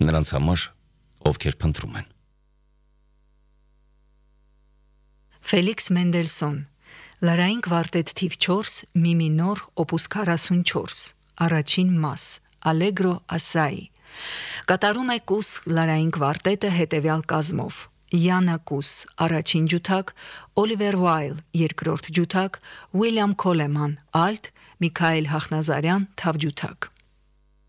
նրանց համար, ովքեր փնտրում են։ Ֆելիքս Մենդելսոն, Լարային կվարտետ թիվ 4, մի մինոր, օպուս 44, առաջին մաս, Allegro assai։ Կատարում է Կուս լարային կվարտետը հետևյալ կազմով. Յանա Կուս, առաջին ջութակ, Օլիվեր Վայլ, երկրորդ ջութակ, Ուիլյամ Քոլեման, ալտ, Միքայել Հախնազարյան, թավ ջութակ։